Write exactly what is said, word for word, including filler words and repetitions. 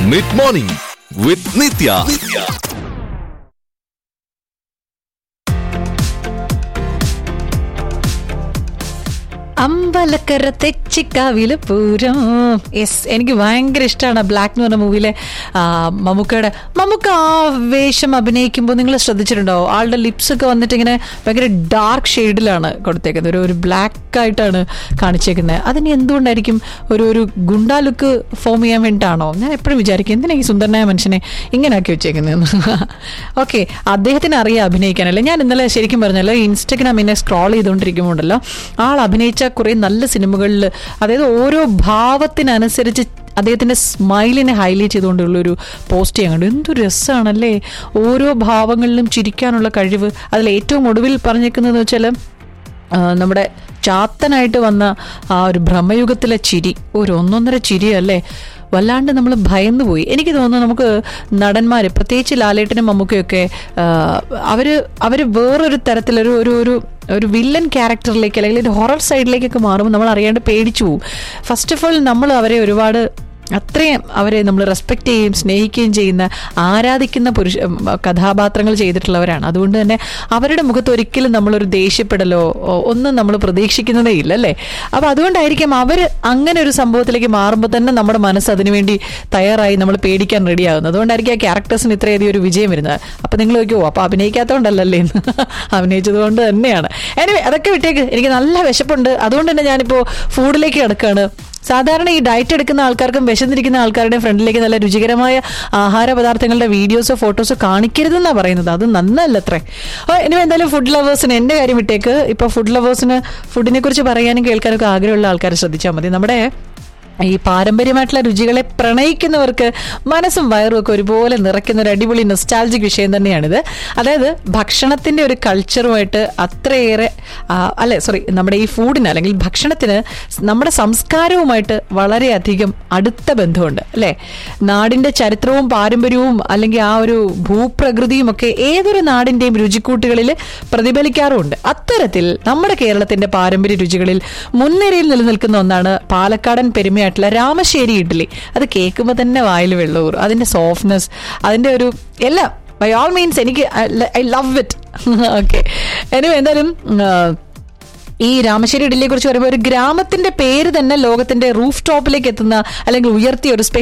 Mid morning വിത്ത് നിത്യ. Ambalakkara തെച്ചിക്കാവിലെ Pooram. Yes, എനിക്ക് ഭയങ്കര ഇഷ്ടമാണ് ബ്ലാക്ക് എന്ന് പറഞ്ഞ മൂവിയിലെ മമ്മൂക്കയുടെ മമ്മൂക്ക ആ വേഷം അഭിനയിക്കുമ്പോൾ നിങ്ങൾ ശ്രദ്ധിച്ചിട്ടുണ്ടോ? ആളുടെ ലിപ്സ് ഒക്കെ വന്നിട്ട് ഇങ്ങനെ ഭയങ്കര ഡാർക്ക് ഷെയ്ഡിലാണ് കൊടുത്തേക്കുന്നത്, ഒരു ഒരു ബ്ലാക്ക് ആയിട്ടാണ് കാണിച്ചേക്കുന്നത്. അതിന് എന്തുകൊണ്ടായിരിക്കും? ഒരു ഒരു ഗുണ്ടാ ലുക്ക് ഫോം ചെയ്യാൻ വേണ്ടിയിട്ടാണോ? ഞാൻ എപ്പോഴും വിചാരിക്കും എന്തിനാ ഈ സുന്ദരനായ മനുഷ്യനെ ഇങ്ങനെ ആക്കി വെച്ചേക്കുന്നതെന്ന്. ഓക്കെ, അദ്ദേഹത്തിന് അറിയാം അഭിനയിക്കാനല്ലേ. ഞാൻ ഇന്നലെ ശരിക്കും പറഞ്ഞല്ലോ ഇൻസ്റ്റഗ്രാമിനെ സ്ക്രോൾ ചെയ്തുകൊണ്ടിരിക്കുമ്പോണ്ടല്ലോ ആൾ അഭിനയിച്ച കുറെ നല്ല സിനിമകളിൽ, അതായത് ഓരോ ഭാവത്തിനനുസരിച്ച് അദ്ദേഹത്തിന്റെ സ്മൈലിനെ ഹൈലൈറ്റ് ചെയ്തുകൊണ്ടുള്ളൊരു പോസ്റ്റ് ചെയ്യാൻ കണ്ടു. എന്തൊരു രസമാണല്ലേ ഓരോ ഭാവങ്ങളിലും ചിരിക്കാനുള്ള കഴിവ്. അതിൽ ഏറ്റവും ഒടുവിൽ പറഞ്ഞേക്കുന്നത് വെച്ചാൽ നമ്മുടെ ചാത്തനായിട്ട് വന്ന ആ ഒരു ഭ്രമയുഗത്തിലെ ചിരി, ഒരു ഒന്നൊന്നര ചിരിയല്ലേ, വല്ലാണ്ട് നമ്മൾ ഭയന്നു പോയി. എനിക്ക് തോന്നുന്നു നമുക്ക് നടന്മാർ, പ്രത്യേകിച്ച് ലാലേട്ടനും മമ്മൂക്കയൊക്കെ, അവർ അവർ വേറൊരു തരത്തിലൊരു ഒരു ഒരു ഒരു വില്ലൻ ക്യാരക്ടറിലേക്ക് അല്ലെങ്കിൽ ഒരു ഹൊറർ സൈഡിലേക്കൊക്കെ മാറുമ്പോൾ നമ്മൾ അറിയാണ്ട് പേടിച്ചു പോകും. ഫസ്റ്റ് ഓഫ് ഓൾ നമ്മൾ അവരെ ഒരുപാട് അത്രയും അവരെ നമ്മൾ റെസ്പെക്റ്റ് ചെയ്യുകയും സ്നേഹിക്കുകയും ചെയ്യുന്ന, ആരാധിക്കുന്ന പുരുഷ കഥാപാത്രങ്ങൾ ചെയ്തിട്ടുള്ളവരാണ്. അതുകൊണ്ട് തന്നെ അവരുടെ മുഖത്ത് ഒരിക്കലും നമ്മളൊരു ദേഷ്യപ്പെടലോ ഒന്നും നമ്മൾ പ്രതീക്ഷിക്കുന്നതേ ഇല്ല അല്ലേ. അപ്പം അതുകൊണ്ടായിരിക്കും അവർ അങ്ങനെ ഒരു സംഭവത്തിലേക്ക് മാറുമ്പോൾ തന്നെ നമ്മുടെ മനസ്സ് അതിനുവേണ്ടി തയ്യാറായി നമ്മൾ പേടിക്കാൻ റെഡിയാകുന്നത്. അതുകൊണ്ടായിരിക്കും ആ ക്യാരക്ടേഴ്സിന് ഇത്രയധികം ഒരു വിജയം വരുന്നത്. അപ്പം നിങ്ങൾ നോക്കിയോ അപ്പോൾ അഭിനയിക്കാത്തതുകൊണ്ടല്ലേ എന്ന്, അഭിനയിച്ചത് കൊണ്ട് തന്നെയാണ്. എനിവേ അതൊക്കെ വിട്ടേക്ക്, എനിക്ക് നല്ല വിശപ്പുണ്ട്. അതുകൊണ്ട് തന്നെ ഞാനിപ്പോൾ ഫുഡിലേക്ക് കിടക്കുകയാണ്. സാധാരണ ഈ ഡയറ്റ് എടുക്കുന്ന ആൾക്കാർക്കും വിശന്നിരിക്കുന്ന ആൾക്കാരുടെ ഫ്രണ്ടിലേക്ക് നല്ല രുചികരമായ ആഹാര പദാർത്ഥങ്ങളുടെ വീഡിയോസോ ഫോട്ടോസോ കാണിക്കരുതെന്നാണ് പറയുന്നത്. അത് നന്നല്ല അത്രേ. ഇനി എന്തായാലും ഫുഡ് ലവേഴ്സിന് എൻ്റെ കാര്യം വിട്ടേക്ക്. ഇപ്പോൾ ഫുഡ് ലവേഴ്സിന് ഫുഡിനെ കുറിച്ച് പറയാനും കേൾക്കാനൊക്കെ ആഗ്രഹമുള്ള ആൾക്കാരെ ശ്രദ്ധിച്ചാൽ മതി. നമ്മുടെ ഈ പാരമ്പര്യമായിട്ടുള്ള രുചികളെ പ്രണയിക്കുന്നവർക്ക് മനസ്സും വയറും ഒക്കെ ഒരുപോലെ നിറയ്ക്കുന്ന ഒരു അടിപൊളി നൊസ്റ്റാൾജിക് വിഷയം തന്നെയാണിത്. അതായത് ഭക്ഷണത്തിന്റെ ഒരു കൾച്ചറുമായിട്ട് അത്രയേറെ അല്ലെ സോറി നമ്മുടെ ഈ ഫുഡിന് അല്ലെങ്കിൽ ഭക്ഷണത്തിന് നമ്മുടെ സംസ്കാരവുമായിട്ട് വളരെയധികം അടുത്ത ബന്ധമുണ്ട് അല്ലേ. നാടിന്റെ ചരിത്രവും പാരമ്പര്യവും അല്ലെങ്കിൽ ആ ഒരു ഭൂപ്രകൃതിയും ഒക്കെ ഏതൊരു നാടിന്റെയും രുചിക്കൂട്ടുകളിൽ പ്രതിഫലിക്കാറുമുണ്ട്. അത്തരത്തിൽ നമ്മുടെ കേരളത്തിന്റെ പാരമ്പര്യ രുചികളിൽ മുൻനിരയിൽ നിലനിൽക്കുന്ന ഒന്നാണ് പാലക്കാടൻ പെരുമ രാമശ്ശേരി ഇഡ്ഡലി. അത് കേൾക്കുമ്പോൾ തന്നെ വായിൽ വെള്ളൂർ. അതിന്റെ സോഫ്റ്റ്നെസ്, അതിന്റെ ഒരു എല്ലാം ബൈ ഓൾ മീൻസ് എനിക്ക് I love it. Okay, anyway എന്തായാലും ഈ രാമശ്ശേരി ഇഡ്ഡലിയെ കുറിച്ച് പറയുമ്പോൾ ഒരു ഗ്രാമത്തിന്റെ പേര് തന്നെ ലോകത്തിന്റെ റൂഫ് ടോപ്പിലേക്ക് എത്തുന്ന അല്ലെങ്കിൽ ഉയർത്തിയ ഒരു